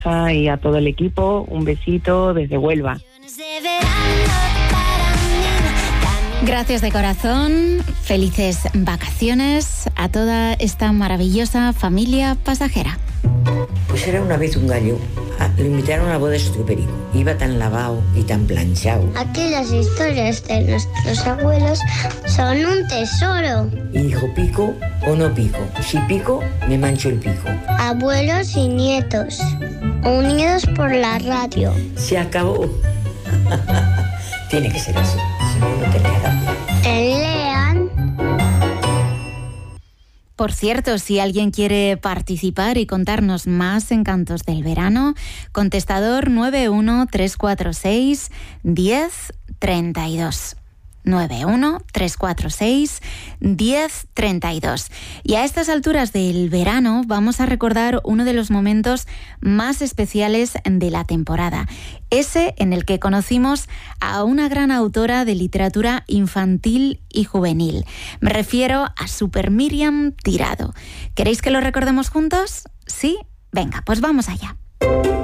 y a todo el equipo, un besito desde Huelva. Gracias de corazón, felices vacaciones a toda esta maravillosa familia pasajera. Pues era una vez un gallo, lo invitaron a la boda de su tío Perico. Iba tan lavado y tan planchado. Aquí las historias de nuestros abuelos son un tesoro. Y dijo, ¿pico o no pico? Si pico, me mancho el pico. Abuelos y nietos, unidos por la radio. Se acabó. Tiene que ser así, si no, no tenía gracia. Lean. Por cierto, si alguien quiere participar y contarnos más encantos del verano, contestador 913461032. 913461032. Y a estas alturas del verano vamos a recordar uno de los momentos más especiales de la temporada, ese en el que conocimos a una gran autora de literatura infantil y juvenil. Me refiero a Super Miriam Tirado. ¿Queréis que lo recordemos juntos? ¿Sí? Venga, pues vamos allá.